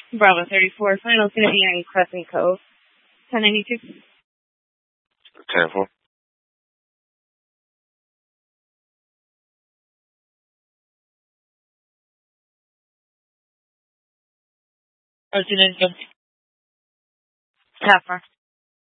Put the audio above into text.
Bravo 34. Final's going to be on Crescent Cove. 1092. 10-4. Taffer.